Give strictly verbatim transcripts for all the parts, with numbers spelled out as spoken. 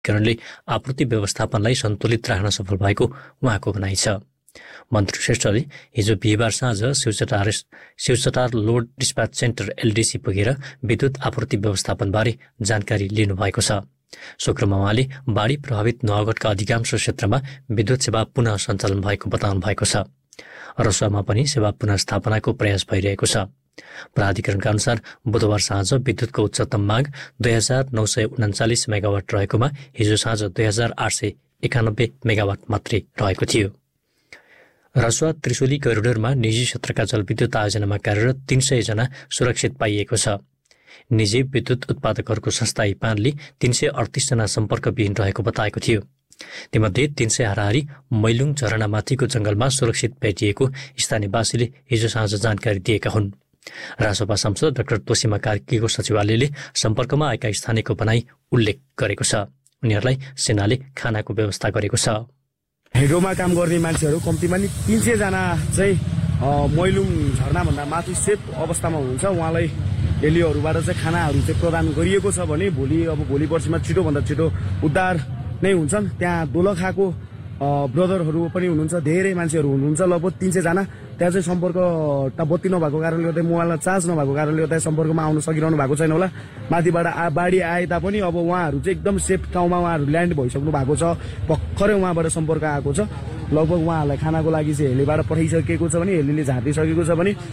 प्राधिकरणले आपूर्ति व्यवस्थापनलाई सन्तुलित राख्न सफल भएको उहाँको भनाइ छ। मन्त्री श्रेष्ठले हिजो बिहिबार साँझ शिवचटार शिवचटार लोड डिस्प्याच सेन्टर एलडिसी पुगेर विद्युत आपूर्ति व्यवस्थापनबारे जानकारी लिनुभएको छ। सो क्रममा उहाँले बाढी प्रभावित नुवाकोटका अधिकांश क्षेत्रमा विद्युत सेवा पुनः सञ्चालन भएको बताउनु भएको छ। रसुवामा पनि सेवा पुनर्स्थापनाको प्रयास भइरहेको छ। प्राधिकरणका अनुसार बुधबार साँझ विद्युतको उच्चतम माग दुई हजार नौ सय उन्चालिस मेगावाट रहेकोमा हिजो साँझ दुई हजार आठ सय एकानब्बे मेगावाट मात्रै रहेको थियो। रसुवा त्रिशुली करिडोरमा निजी क्षेत्रका जलविद्युत आयोजनामा कार्यरत तीन सय जना सुरक्षित पाइएको छ। निजी विद्युत उत्पादकहरूको संस्था इपानले तीन सय अडतिस जना सम्पर्कविहीन रहेको बताएको थियो। तीमध्ये तीन सय हाराहारी मैलुङ झरनामाथिको जंगलमा सुरक्षित भेटिएको स्थानीयवासीले हिजो साँझ जानकारी दिएका हुन्। रासोपा सांसद डाक्टर तोसीमा कार्कीको सचिवालयले सम्पर्कमा आएका स्थानीयको भनाई उल्लेख गरेको छ। उनीहरूलाई सेनाले खानाको व्यवस्था गरेको छ। हेडोमा काम गर्ने मान्छेहरू कम्तीमा नि तीन सय जना चाहिँ मैलुङ झरनाभन्दा माथि सेफ अवस्थामा हुनुहुन्छ। उहाँलाई एलियोहरूबाट चाहिँ खानाहरू चाहिँ प्रदान गरिएको छ भने भोलि अब भोलि पर्सिमा छिटोभन्दा छिटो उद्धार नै हुन्छन्। त्यहाँ दोलखाको ब्रदरहरू पनि हुनुहुन्छ, धेरै मान्छेहरू हुनुहुन्छ, लगभग तीन सय जना। त्यहाँ चाहिँ सम्पर्क बत्ती नभएको कारणले गर्दा मोबाइलमा चार्ज नभएको कारणले गर्दा सम्पर्कमा आउन सकिरहनु भएको छैन होला। माथिबाट बाढी आए तापनि अब उहाँहरू चाहिँ एकदम सेफ ठाउँमा उहाँहरू ल्यान्ड भइसक्नु भएको छ। भर्खरै उहाँबाट सम्पर्क आएको छ। लगभग उहाँहरूलाई खानाको लागि चाहिँ हेलीबाट पठाइसकेको छ भने हेलीले झाँटिसकेको छ भने।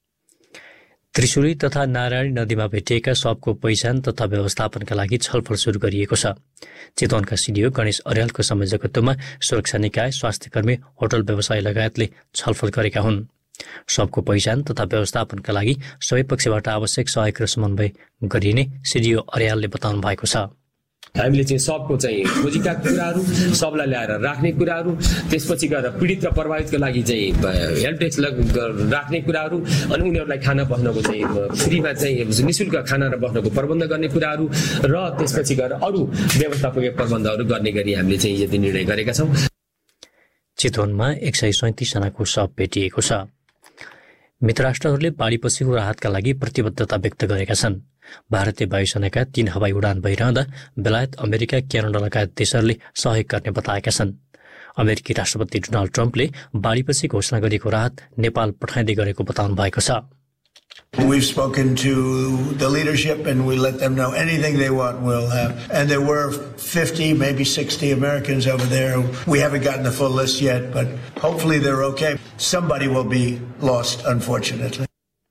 त्रिशुली तथा नारायणी नदीमा भेटिएका शवको पहिचान तथा व्यवस्थापनका लागि छलफल सुरु गरिएको छ। चितवनका सिडिओ गणेश अर्यालको संयोजकत्वमा सुरक्षा निकाय, स्वास्थ्यकर्मी, होटल व्यवसायी लगायतले छलफल गरेका हुन्। शवको पहिचान तथा व्यवस्थापनका लागि सबै पक्षबाट आवश्यक सहयोग र समन्वय गरिने सिडिओ अर्यालले बताउनु भएको छ। हामीले चाहिँ सबको चाहिँ खोजीका कुराहरू, सबलाई ल्याएर राख्ने कुराहरू, त्यसपछि गएर पीडित र प्रभावितको लागि चाहिँ हेल्प डेस्क राख्ने कुराहरू, अनि उनीहरूलाई खाना बस्नको चाहिँ फ्रीमा चाहिँ निःशुल्क खाना र बस्नको प्रबन्ध गर्ने कुराहरू र त्यसपछि गएर अरू व्यवस्थापकीय प्रबन्धहरू गर्ने गरी हामीले चाहिँ यति निर्णय गरेका छौँ। चितवनमा एक सय सैँतिस जनाको शव भेटिएको छ। मित्रराष्ट्रहरूले बाढीपछिको राहतका लागि प्रतिबद्धता व्यक्त गरेका छन्। भारतीय वायुसेनाका तीन हवाई उडान भइरहँदा बेलायत, अमेरिका, क्यानाडा लगायत देशहरूले सहयोग गर्ने बताएका छन्। अमेरिकी राष्ट्रपति डोनाल्ड ट्रम्पले बाढीपछि घोषणा गरेको राहत नेपाल पठाइँदै गरेको बताउनु भएको छ। We've spoken to the leadership and we let them know anything they want we'll have. And there were fifty, maybe sixty Americans over there. We haven't gotten the full list yet, but hopefully they're okay. Somebody will be lost, unfortunately.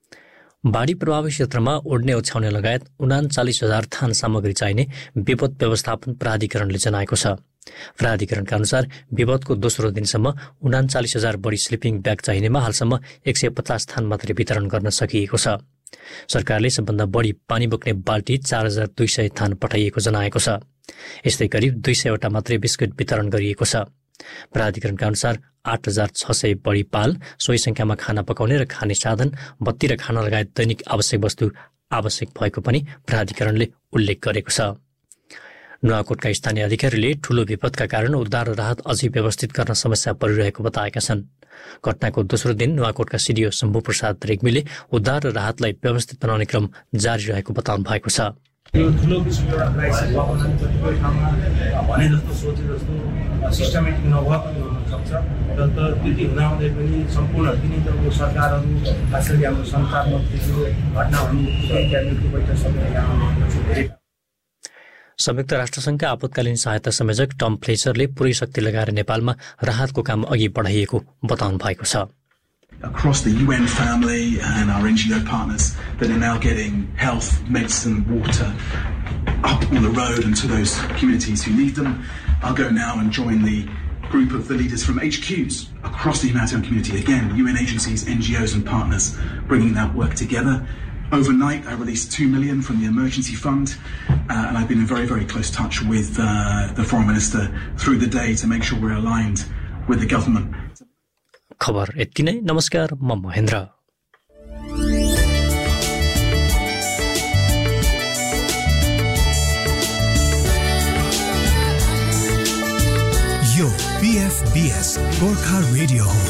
बाढी प्रभावित क्षेत्रमा ओड्ने ओछ्याउने लगायत उनाचालिस हजार थान सामग्री चाहिने विपद व्यवस्थापन प्राधिकरणले जनाएको छ। प्राधिकरणका अनुसार विपदको दोस्रो दिनसम्म उनाचालिस हजार बढी स्लिपिङ ब्याग चाहिनेमा हालसम्म एक सय पचास थान मात्रै वितरण गर्न सकिएको छ। सरकारले सबभन्दा बढी पानी बोक्ने बाल्टी चार हजार दुई सय थान पठाइएको जनाएको छ। यस्तै करिब दुई सयवटा मात्रै बिस्कुट वितरण गरिएको छ। प्राधिकरणका अनुसार आठ हजार छ सय बढी पाल, सोही संख्यामा खाना पकाउने र खाने साधन, बत्ती र खाना लगायत दैनिक आवश्यक वस्तु आवश्यक भएको पनि प्राधिकरणले उल्लेख गरेको छ। नुवाकोटका स्थानीय अधिकारीले ठूलो विपदका कारण उद्धार र राहत अझै व्यवस्थित गर्न समस्या परिरहेको बताएका छन्। घटनाको दोस्रो दिन नुवाकोटका सिडिओ शम्भु प्रसाद रेग्मीले उद्धार र राहतलाई व्यवस्थित बनाउने क्रम जारी रहेको बताउनु भएको छ। यो ठुलो किसिमको एउटा क्राइसिस भएको कतिपय ठाउँमा भने जस्तो सोचे जस्तो सिस्टमेटिक नभएको हुन सक्छ। र त्यति हुँदाहुँदै पनि सम्पूर्ण किन त सरकारहरू, खास गरी हाम्रो सञ्चार मन्त्रीको घटनाहरू क्याबिनेटको बैठक सबै संयुक्त राष्ट्रसङ्घका आपतकालीन सहायता संयोजक टम फ्लेचरले पुरै शक्ति लगाएर नेपालमा राहतको काम अघि बढाइएको बताउनु भएको छ। Across the U N family and our N G O partners that are now getting health, medicine, water up on the road and to those communities who need them. I'll go now and join the group of the leaders from H Qs across the humanitarian community. Again, U N agencies, N G Os and partners bringing that work together. Overnight, I released two million from the emergency fund, uh, and I've been in very, very close touch with uh, the foreign minister through the day to make sure we're aligned with the government. खबर यति नै। नमस्कार, म महेन्द्र। यो पीएफबीएस Gorkha radio हो।